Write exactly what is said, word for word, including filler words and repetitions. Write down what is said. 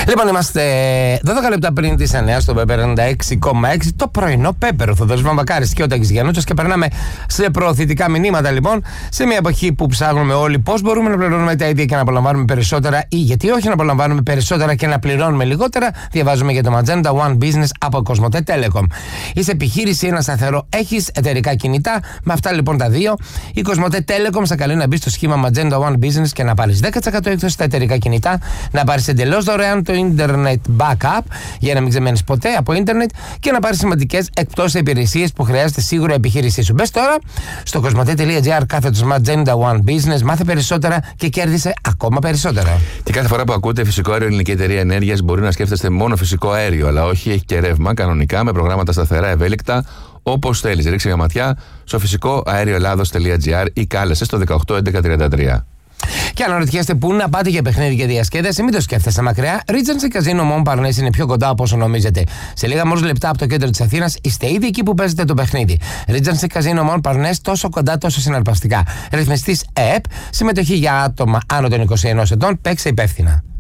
Λοιπόν, είμαστε δώδεκα λεπτά πριν τις εννιά στο Πέπερ ενενήντα έξι κόμμα έξι, το πρωινό Πέπερ. Ο Θοδωρής Βαμβακάρης και ο Τάκης Γιαννούτσος και περνάμε σε προωθητικά μηνύματα, λοιπόν, σε μια εποχή που ψάχνουμε όλοι πώς μπορούμε να πληρώνουμε τα ίδια και να απολαμβάνουμε περισσότερα, ή γιατί όχι να απολαμβάνουμε περισσότερα και να πληρώνουμε λιγότερα. Διαβάζουμε για το Magenta One Business από Κοσμοτέ Telecom. Είσαι επιχείρηση, ένα σταθερό, έχεις εταιρικά κινητά. Με αυτά λοιπόν τα δύο, η Κοσμοτέ Telecom σε καλεί να μπει στο σχήμα Magenta One Business και να πάρεις δέκα τοις εκατό έκπτωση στα εταιρικά κινητά, να πάρεις εντελώς δωρεάν το Internet Backup για να μην ξεμένεις ποτέ από Ίντερνετ και να πάρεις σημαντικές εκπτώσεις υπηρεσίες που χρειάζεται σίγουρα η επιχείρησή σου. Μπες τώρα στο κοσμοτέ.gr κάθετος Magenta One Business, μάθε περισσότερα και κέρδισε ακόμα περισσότερα. Και κάθε φορά που ακούτε φυσικό αέριο Ελληνική Εταιρεία Ενέργειας, μπορεί να σκέφτεστε μόνο φυσικό αέριο, αλλά όχι, έχει και ρεύμα κανονικά με προγράμματα σταθερά, ευέλικτα. Όπως θέλεις, ρίξε μια ματιά στο φυσικό αέριο ελλάδος.gr ή κάλεσε στο δεκαοκτώ έντεκα τριάντα τρία. Και αν αναρωτιέστε πού να πάτε για παιχνίδι και διασκέδαση, μην το σκέφτεστε μακριά. Regency Casino Montparnasse είναι πιο κοντά από όσο νομίζετε. Σε λίγα μόλις λεπτά από το κέντρο της Αθήνας είστε ήδη εκεί που παίζετε το παιχνίδι. Regency Casino Montparnasse, τόσο κοντά, τόσο συναρπαστικά. Ρυθμιστής ΕΕΠ, συμμετοχή για άτομα άνω των είκοσι ενός ετών, παίξε υπεύθυνα.